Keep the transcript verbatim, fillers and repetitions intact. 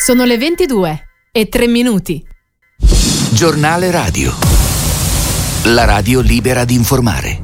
Sono le ventidue e tre minuti. Giornale radio. La radio libera di informare.